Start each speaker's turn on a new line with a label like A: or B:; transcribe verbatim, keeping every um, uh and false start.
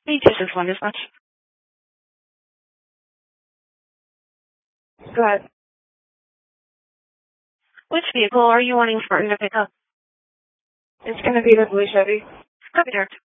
A: Hey, this is one dispatch. Go ahead. Which vehicle are you wanting Spartan to pick up? It's going to be the blue Chevy. Copy, Direct.